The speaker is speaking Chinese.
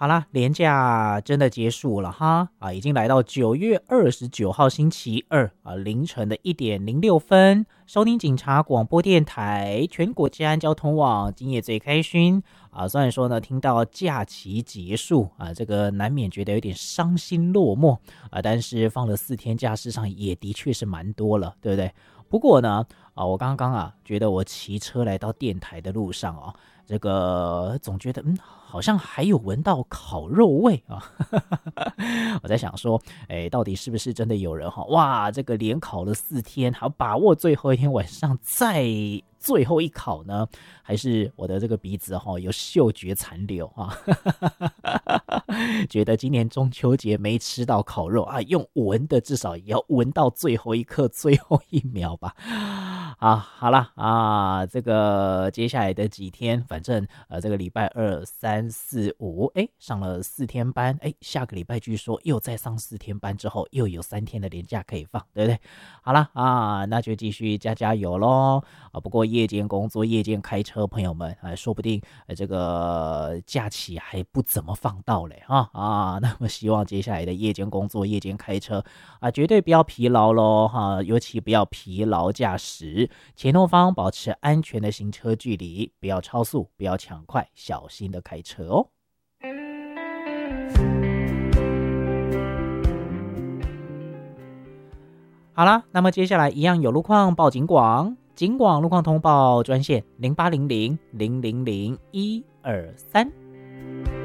好啦，连假真的结束了哈啊，已经来到9月29号星期二啊凌晨的1:06，收听警察广播电台全国治安交通网，今夜最开心啊。虽然说呢，听到假期结束啊，这个难免觉得有点伤心落寞啊，但是放了4天假，事实上也的确是蛮多了，对不对？不过呢，我刚刚觉得我骑车来到电台的路上这个总觉得好像还有闻到烤肉味啊。我在想说，到底是不是真的有人哇，这个连烤了4天，还要把握最后一天晚上再最后一烤呢？还是我的这个鼻子有嗅觉残留啊？觉得今年中秋节没吃到烤肉啊，用闻的至少也要闻到最后一刻、最后1秒吧。啊，好啦啊，这个接下来的几天，反正这个礼拜2、3、4、5，上了4天班，下个礼拜据说又再上4天班之后，又有3天的连假可以放，对不对？好啦啊，那就继续加油咯啊！不过夜间工作、夜间开车，朋友们说不定这个假期还不怎么放到嘞啊！那么希望接下来的夜间工作、夜间开车绝对不要疲劳咯哈，尤其不要疲劳驾驶，前后方保持安全的行车距离，不要超速，不要抢快，小心的开车哦。好啦，那么接下来一样有路况报警广，警广路况通报专线0800000123。